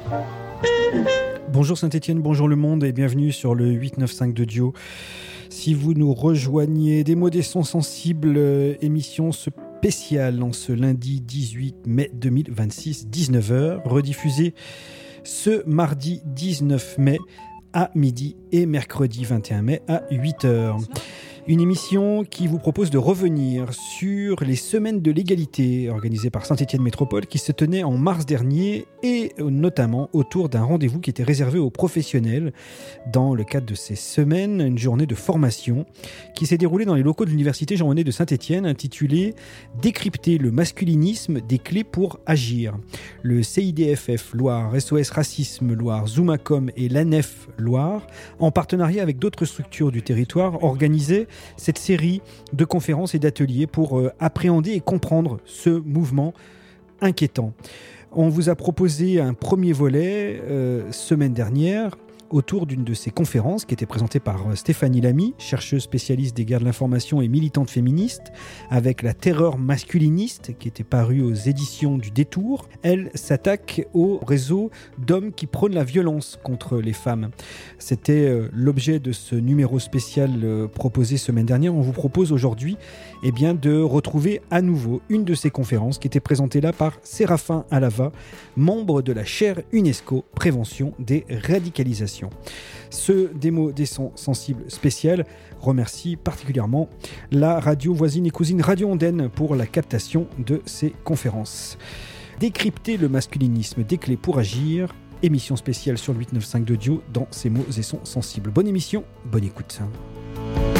Bonjour Saint-Étienne, bonjour le monde et bienvenue sur le 895 de Dio. Si vous nous rejoignez, des mots, des sons sensibles, émission spéciale en ce lundi 18 mai 2026, 19h, rediffusée ce mardi 19 mai à midi et mercredi 21 mai à 8h. Une émission qui vous propose de revenir sur les semaines de l'égalité organisées par Saint-Étienne Métropole qui se tenaient en mars dernier et notamment autour d'un rendez-vous qui était réservé aux professionnels dans le cadre de ces semaines, une journée de formation qui s'est déroulée dans les locaux de l'université Jean Monnet de Saint-Étienne intitulée « Décrypter le masculinisme, des clés pour agir ». Le CIDFF Loire, SOS Racisme Loire, Zoomacom et l'ANEF Loire, en partenariat avec d'autres structures du territoire, organisaient cette série de conférences et d'ateliers pour appréhender et comprendre ce mouvement inquiétant. On vous a proposé un premier volet semaine dernière autour d'une de ces conférences qui était présentée par Stéphanie Lamy, chercheuse spécialiste des guerres de l'information et militante féministe, avec La terreur masculiniste qui était parue aux éditions du Détour. Elle s'attaque au réseau d'hommes qui prônent la violence contre les femmes. C'était l'objet de ce numéro spécial proposé semaine dernière. On vous propose aujourd'hui de retrouver à nouveau une de ces conférences qui était présentée là par Séraphin Alava, membre de la chaire UNESCO Prévention des radicalisations. Ce démo des sons sensibles spécial remercie particulièrement la radio voisine et cousine Radio Ondaine pour la captation de ces conférences. Décrypter le masculinisme, des clés pour agir, émission spéciale sur le 895 de Dio dans ces mots et sons sensibles. Bonne émission, bonne écoute.